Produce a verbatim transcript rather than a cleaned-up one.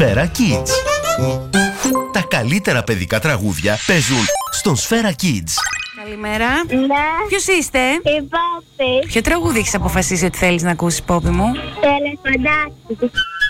Σφαίρα Kids. Τα καλύτερα παιδικά τραγούδια παίζουν στον Σφαίρα Kids. Καλημέρα. Ναι. Ποιος είστε? Η Πόπη. Ποιο τραγούδι έχεις αποφασίσει ότι θέλεις να ακούσεις, Πόπη μου? Τελεφοντάκι.